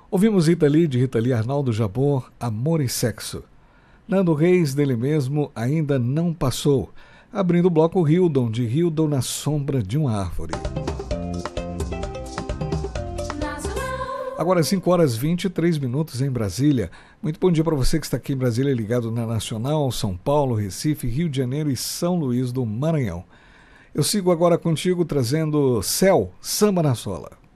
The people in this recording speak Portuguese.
Ouvimos Rita Lee, de Rita Lee, Arnaldo Jabor, Amor e Sexo. Nando Reis, dele mesmo, Ainda Não Passou. Abrindo o bloco, Hildon, de Hildon, Na Sombra de uma Árvore. Agora 5h23 em Brasília. Muito bom dia para você que está aqui em Brasília, ligado na Nacional, São Paulo, Recife, Rio de Janeiro e São Luís do Maranhão. Eu sigo agora contigo trazendo Céu, Samba na Sola.